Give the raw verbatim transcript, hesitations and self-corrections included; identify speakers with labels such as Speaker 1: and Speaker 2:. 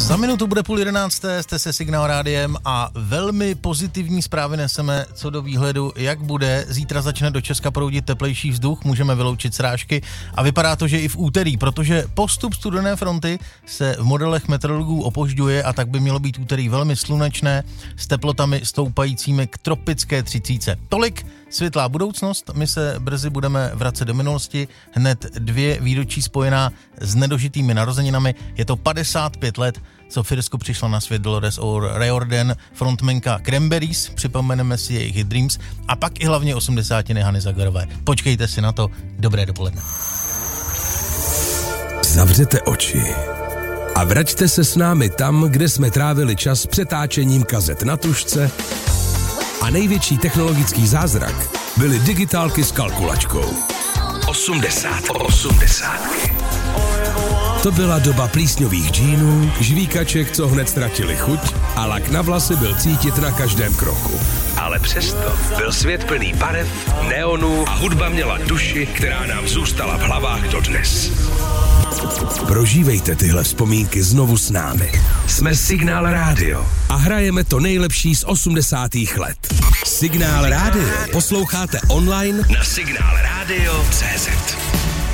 Speaker 1: Za minutu bude půl jedenácté, jste se Signál rádiem a velmi pozitivní zprávy neseme co do výhledu, jak bude. Zítra začne do Česka proudit teplejší vzduch, můžeme vyloučit srážky a vypadá to, že i v úterý, protože postup studené fronty se v modelech meteorologů opožďuje a tak by mělo být úterý velmi slunečné s teplotami stoupajícími k tropické třicítce. Tolik světlá budoucnost, my se brzy budeme vracet do minulosti, hned dvě výročí spojená s nedožitými narozeninami, je to padesát pět let, co v Irsku přišla na svět Dolores O'Riordan, frontmenka Cranberries, připomeneme si jejich Dreams, a pak i hlavně osmdesátiny Hany Zagarové. Počkejte si na to, dobré dopoledne.
Speaker 2: Zavřete oči a vraťte se s námi tam, kde jsme trávili čas přetáčením kazet na tužce a největší technologický zázrak byly digitálky s kalkulačkou. osmdesát, osmdesátky. To byla doba plísňových džínů, žvíkaček, co hned ztratili chuť a lak na vlasy byl cítit na každém kroku. Ale přesto byl svět plný barev, neonů a hudba měla duši, která nám zůstala v hlavách dodnes. Prožívejte tyhle vzpomínky znovu s námi. Jsme Signál Rádio a hrajeme to nejlepší z osmdesátých let. Signál Rádio posloucháte online na signál radio tečka cé zet.